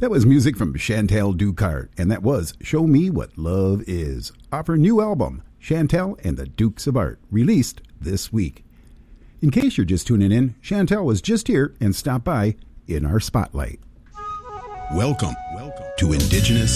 That was music from Chantal Ducart, and that was Show Me What Love Is, off her new album, Chantal and the Dukes of Art, released this week. In case you're just tuning in, Chantal was just here and stopped by in our spotlight. Welcome to Indigenous